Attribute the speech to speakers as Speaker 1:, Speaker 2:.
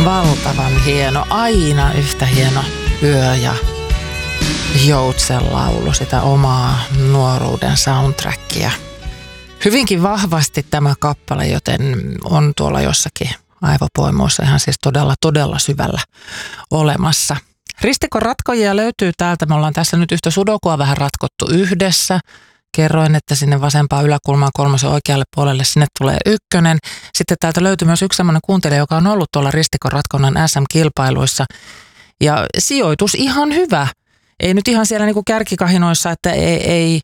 Speaker 1: Valtavan hieno, aina yhtä hieno yö ja Joutsenlaulu, sitä omaa nuoruuden soundtrackia. Hyvinkin vahvasti tämä kappale, joten on tuolla jossakin aivopoimoissa ihan siis todella syvällä olemassa. Ristikon ratkojia löytyy täältä. Me ollaan tässä nyt yhtä sudokua vähän ratkottu yhdessä. Kerroin, että sinne vasempaan yläkulmaan 3 oikealle puolelle sinne tulee 1. Sitten täältä löytyy myös yksi sellainen kuuntelija, joka on ollut tuolla ristikon ratkonnan SM-kilpailuissa. Ja sijoitus ihan hyvä. Ei nyt ihan siellä niinku kärkikahinoissa, että ei